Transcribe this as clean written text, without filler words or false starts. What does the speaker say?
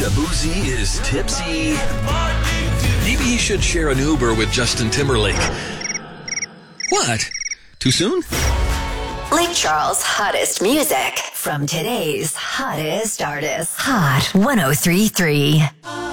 Shabuzi is tipsy. Maybe he should share an Uber with Justin Timberlake. What? Too soon? Lake Charles' hottest music from today's hottest artists. Hot 103.3.